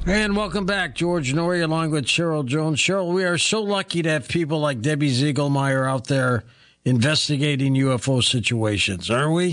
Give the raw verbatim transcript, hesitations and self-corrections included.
And welcome back, George Noory, along with Cheryl Jones. Cheryl, we are so lucky to have people like Debbie Ziegelmeyer out there investigating U F O situations, aren't we?